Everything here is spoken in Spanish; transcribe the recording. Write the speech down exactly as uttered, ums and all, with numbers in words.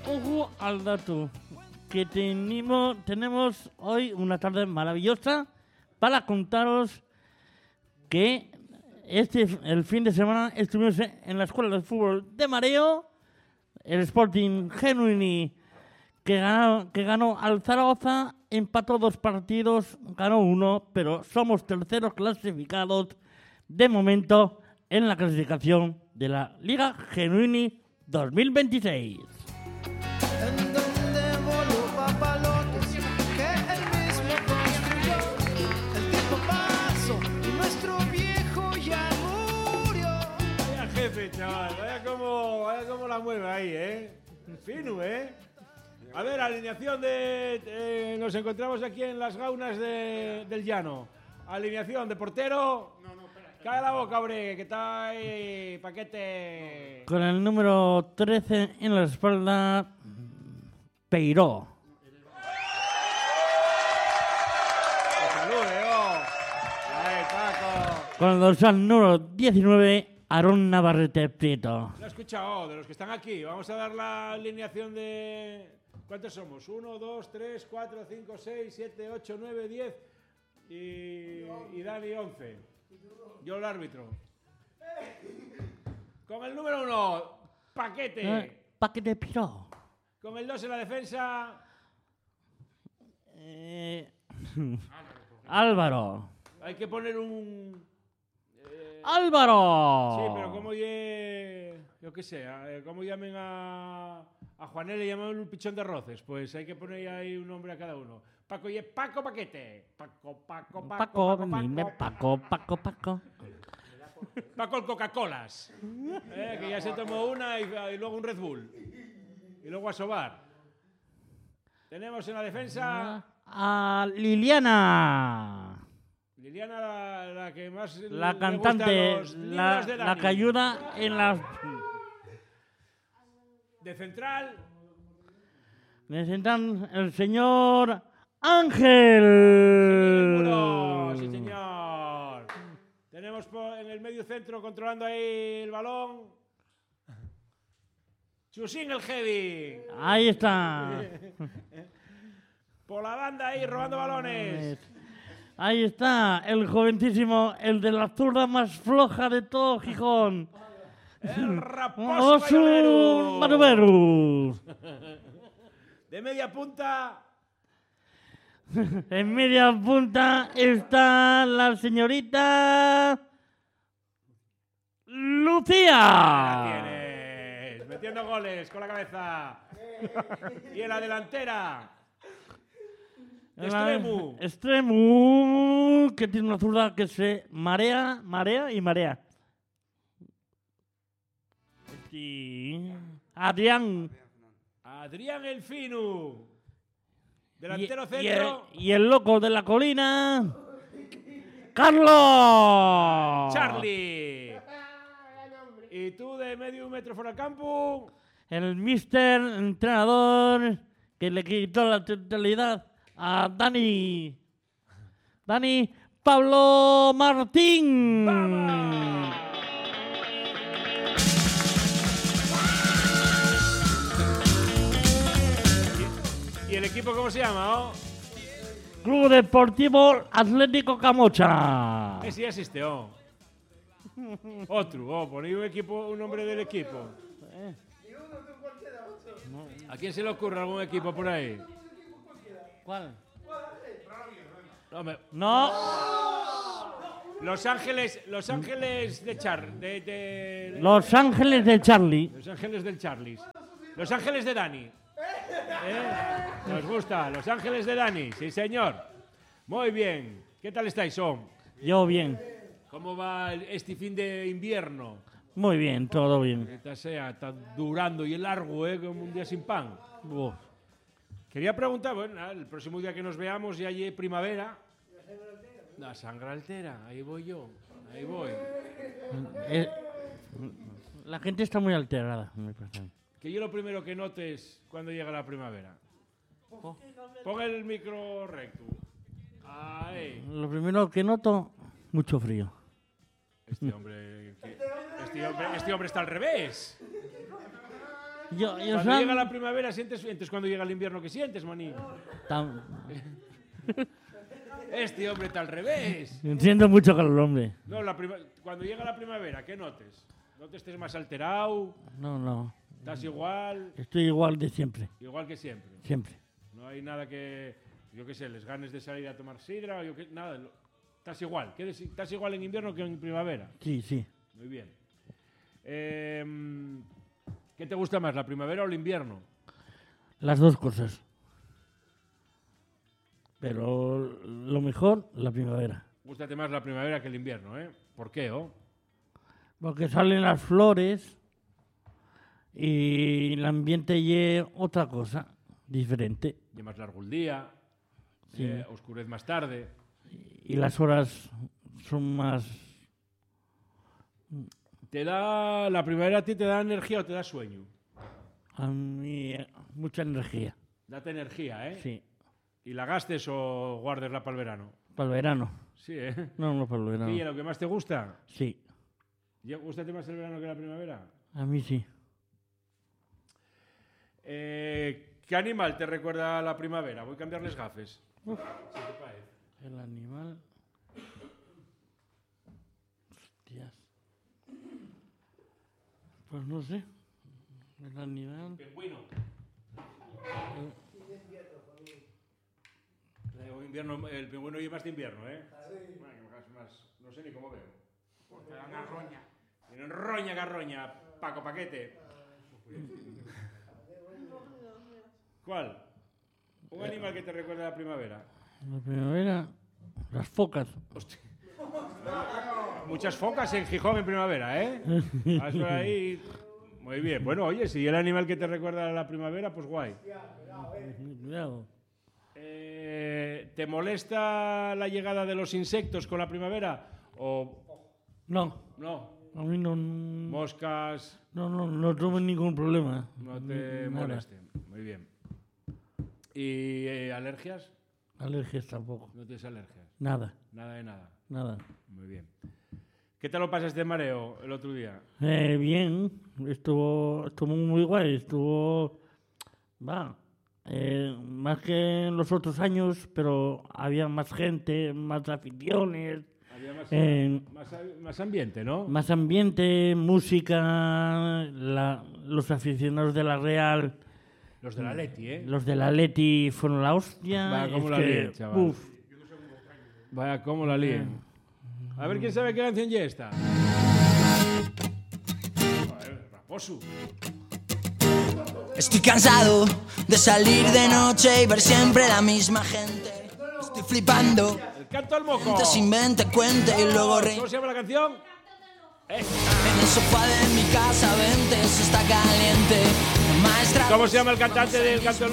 ojo al dato, que tenemos, tenemos hoy una tarde maravillosa para contaros que este el fin de semana estuvimos en la escuela de fútbol de Mareo, el Sporting Genuini, que ganó, que ganó al Zaragoza, empató dos partidos, ganó uno, pero somos terceros clasificados de momento en la clasificación de la Liga Genuini dos mil veintiséis. En donde voló papalotes que él mismo construyó. El tiempo pasó y nuestro viejo ya murió. Vaya jefe, chaval, vaya como, vaya como la mueve ahí, ¿eh? Fino, ¿eh? A ver, alineación de... Eh, nos encontramos aquí en las gaunas de, del llano. Alineación de portero... No, no, espera. Cae la boca, hombre, que está ahí, paquete. Con el número trece en la espalda, Peiró. Que salude, oh. Ahí, Paco. Con el dorsal número diecinueve, Aarón Navarrete Prieto. Lo he escuchado, de los que están aquí. Vamos a dar la alineación de... ¿Cuántos somos? uno, dos, tres, cuatro, cinco, seis, siete, ocho, nueve, diez y, y Dani once. Yo el árbitro. Con el número uno, Paquete. Eh, Paquete Piró. Con el dos en la defensa, Eh, Álvaro. hay que poner un... eh, ¡Álvaro! sí, pero como ye... Yo qué sé, eh, como llamen a... A Juanel le llaman un pichón de roces, pues hay que poner ahí un nombre a cada uno. Paco y Paco Paquete. Paco, Paco, Paco, Paco, Paco, dime, Paco. Paco, Paco, Paco. Paco el Coca-Colas. Eh, que ya se tomó una y, y luego un Red Bull. Y luego a sobar. Tenemos en la defensa A Liliana. Liliana, la, la que más La le cantante, gusta los libros la, de la Dani. que ayuda en las... De central, Necesitan el señor el Ángel. muro, sí señor. Tenemos po- en el medio centro controlando ahí el balón. Chusín el heavy. Ahí está. Por la banda ahí robando balones. Ahí está el jovencísimo, el de la zurda más floja de todo Gijón. El raposo Osu Bayoneru. Manuberus. De media punta, En media punta está la señorita la Lucía. tienes. Metiendo goles con la cabeza. Y en la delantera, Extremu. Extremu, que tiene una zurda que se marea, marea y marea. Sí. Adrián. Adrián el Finu. Delantero y, centro, Y el, y el loco de la colina. ¡Carlos! Charlie. Y tú de medio metro fuera del campo, El mister entrenador que le quitó la titularidad a Dani. Dani Pablo Martín. ¡vamos! ¿Y el equipo cómo se llama? Oh? Club Deportivo Atlético Camocha. Ese ya existe, oh. Otro, oh, ponéis un equipo, un nombre del equipo. ¿A quién se le ocurre algún equipo por ahí? ¿Cuál? No, me- No. Los Ángeles, Los Ángeles de Char, de, de- Los Ángeles de Charlie. Los Ángeles del Charlies. Los Ángeles de Dani. ¿Eh? Nos gusta, Los Ángeles de Dani, sí señor. Muy bien. ¿Qué tal estáis, son? Yo bien. ¿Cómo va el- este fin de invierno? Muy bien, todo bien. Esta sea, está durando y largo, ¿eh? Como un día sin pan. Uf. Quería preguntar, bueno, nada, el próximo día que nos veamos ya hay primavera. La sangre altera, ahí voy yo, ahí voy. Eh, la gente está muy alterada, me parece. Que yo lo primero que notes cuando llega la primavera. Pon el micro recto. Ahí. Lo primero que noto, mucho frío. Este hombre, que- este hombre, este hombre está al revés. Yo, yo Cuando Sam, llega la primavera sientes, entonces cuando llega el invierno, ¿qué sientes, maní? tam- Este hombre está al revés. siento mucho calor, hombre. No, la prima- cuando llega la primavera, ¿qué notes? ¿No te estés más alterado? No, no. ¿Estás igual? Estoy igual de siempre. Igual que siempre. Siempre. No hay nada que, yo qué sé, les ganes de salir a tomar sidra, o yo qué- nada. lo- Estás igual. ¿Qué des- Estás igual en invierno que en primavera. Sí, sí. Muy bien. Eh, ¿Qué te gusta más, la primavera o el invierno? Las dos cosas. Pero lo mejor, la primavera. Gústate más la primavera que el invierno, ¿eh? ¿Por qué, oh? Porque salen las flores y el ambiente es otra cosa, diferente. Y más largo el día, Sí. eh, oscurece más tarde. Y las horas son más... ¿Te da, la primavera a ti te da energía o te da sueño? A mí, mucha energía. Date energía, ¿eh? Sí. ¿Y la gastes o guardesla para el verano? Para el verano. Sí, ¿eh? No, no para el verano. ¿Y lo que más te gusta? Sí. ¿Ya ¿Gústate más el verano que la primavera? A mí sí. Eh, ¿Qué animal te recuerda a la primavera? Voy a cambiarles gafes. Si te parece. El animal... Hostias. Pues no sé. El animal... Pingüino. Eh, o invierno, el pingüino y más de invierno, ¿eh? Bueno, más, más, no sé ni cómo veo. Te da una roña. Tienen roña, garroña, Paco Paquete. ¿Cuál? Un animal que te recuerda a la primavera. La primavera... Las focas. Hostia. Muchas focas en Gijón en primavera, ¿eh? Vas por ahí. Muy bien. Bueno, oye, si el animal que te recuerda a la primavera, pues guay. Cuidado. Eh, ¿Te molesta la llegada de los insectos con la primavera? ¿O No, no? a mí no... Moscas, No, no, no tuve ningún problema. no te Nada. molesten. Muy bien. ¿Y eh, alergias? Alergias tampoco. No tienes alergias. Nada, Nada de nada. nada. Muy bien. ¿Qué tal lo pasaste de mareo el otro día? Eh, bien, estuvo, estuvo muy guay, estuvo... Va, eh, más que en los otros años, pero había más gente, más aficiones, Había más, Eh, más, más ambiente, ¿no? más ambiente, música, la- los aficionados de la Real, Los de la Leti, ¿eh? los de la Leti fueron la hostia. Va, cómo es la que, líen, chaval. uf, Vaya, cómo la líen. A ver quién sabe qué canción ya está. Joder, Raposu. Estoy cansado de salir de noche y ver siempre la misma gente. Estoy flipando, El canto al moco. te invente, cuente y luego reír. ¿Cómo se llama la canción? Eh, En el sofá de mi casa, vente, eso está caliente. Maestra. ¿Cómo se llama el cantante del canto al